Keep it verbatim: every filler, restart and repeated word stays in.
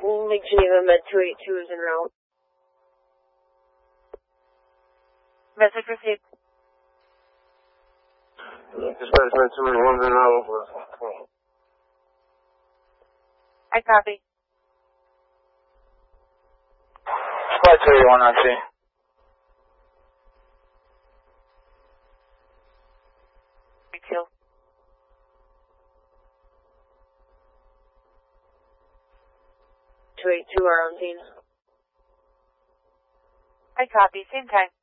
Lake Geneva Med two eighty-two is en route. Message received. Dispatch Med two eighty-one is en route. I copy. Flight two eighty-one on scene. Retail. two eighty-two are on scene. I copy. Same time.